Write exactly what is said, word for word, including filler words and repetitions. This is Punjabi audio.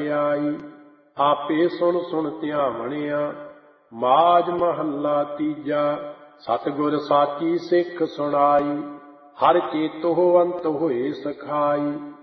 ਵਡਿਆਈ। ਆਪੇ ਸੁਣ ਸੁਣ ਧਿਆਵਣਿਆ ਮਾਝ ਮਹੱਲਾ ਤੀਜਾ। ਸਤਿਗੁਰ ਸਾਚੀ ਸਿੱਖ ਸੁਣਾਈ ਹਰਿ ਚੇਤੋ ਅੰਤ ਹੋਏ ਸਖਾਈ।